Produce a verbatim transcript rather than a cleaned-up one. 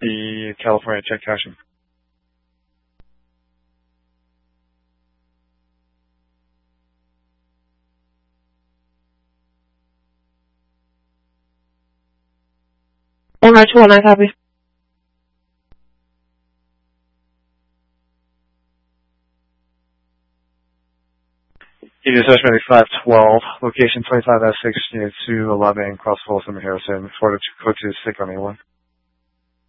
The California check cashing. One nine two one nine, copy. He is estimated five twelve, location twenty-five F six, unit two eleven, cross Folsom and Harrison, Florida, code two six on A one.